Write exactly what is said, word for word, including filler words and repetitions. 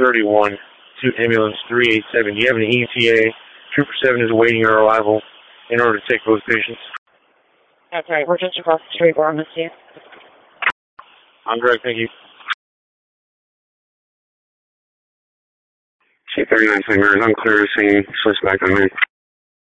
thirty-one to ambulance three eight seven. Do you have an E T A? Trooper seven is awaiting your arrival in order to take both patients. That's right. We're just across the street. We're on the scene. I'm Greg. Thank you. C thirty-nine Saint Mary's. I'm clear to scene. Switch back on me.